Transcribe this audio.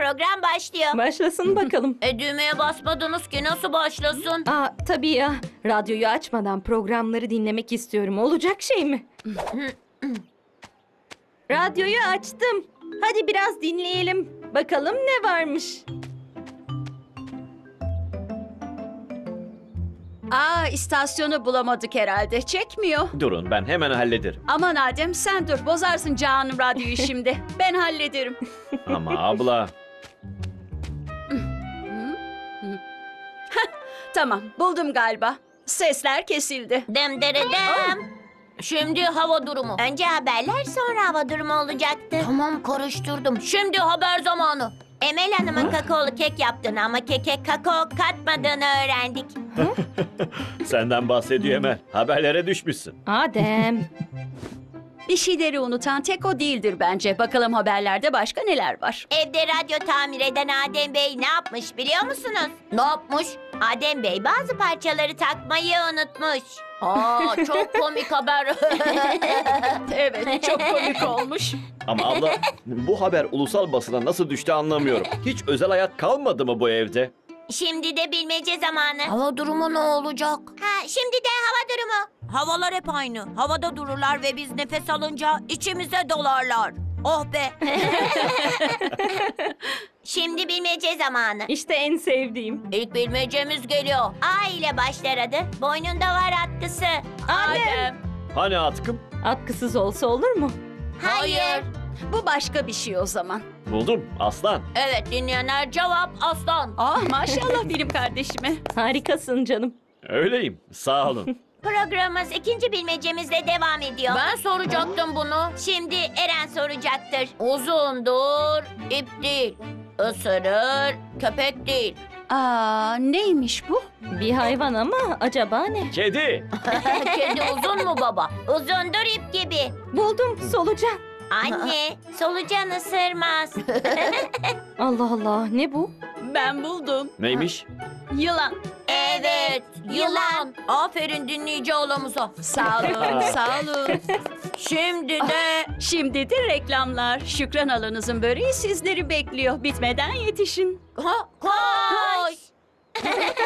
program başlıyor. Başlasın bakalım. Düğmeye basmadınız ki nasıl başlasın? Tabii ya. Radyoyu açmadan programları dinlemek istiyorum. Olacak şey mi? Radyoyu açtım. Hadi biraz dinleyelim. Bakalım ne varmış. İstasyonu bulamadık herhalde. Çekmiyor. Durun, ben hemen hallederim. Aman Adem sen dur. Bozarsın Canım radyoyu şimdi. Ben hallederim. Ama abla, Tamam buldum galiba. Sesler kesildi. Dım dırıdım. Şimdi hava durumu. Önce haberler sonra hava durumu olacaktı. Tamam karıştırdım. Şimdi haber zamanı. Emel Hanım'ın kakaolu kek yaptığını ama keke kakao katmadığını öğrendik. senden bahsediyor Emel. Haberlere düşmüşsün. Adem. Bir şeyleri unutan tek o değildir bence. Bakalım haberlerde başka neler var. Evde radyo tamir eden Adem Bey ne yapmış biliyor musunuz? Ne yapmış? Adem Bey bazı parçaları takmayı unutmuş. Çok komik haber. Evet çok komik olmuş. Ama abla, bu haber ulusal basına nasıl düştü anlamıyorum. Hiç özel hayat kalmadı mı bu evde? Şimdi de bilmece zamanı. Hava durumu ne olacak? Şimdi de hava durumu. Havalar hep aynı. Havada dururlar ve biz nefes alınca içimize dolarlar. Oh be. Şimdi bilmece zamanı. İşte en sevdiğim. İlk bilmecemiz geliyor. A ile başlar adı. Boynunda var atkısı. Adem. Hani atkım? Atkısız olsa olur mu? Hayır. Bu başka bir şey o zaman. Buldum, aslan. Evet dinleyenler cevap aslan. Maşallah benim kardeşime. Harikasın canım. Öyleyim, sağ olun. Programımız ikinci bilmecemizle devam ediyor. Ben soracaktım bunu. Şimdi Eren soracaktır. Uzundur, ip değil. Isırır, köpek değil. Neymiş bu? Bir hayvan ama acaba ne? Kedi. Kedi uzun mu baba? Uzundur ip gibi. Buldum, solucan. Anne, solucan ısırmaz. Allah Allah, ne bu? Ben buldum. Neymiş? Yılan. Evet, yılan. Aferin dinleyici oğlumuza. Sağ olun, sağ olun. Şimdi de Reklamlar. Şükran halanızın böreği sizleri bekliyor. Bitmeden yetişin. koş.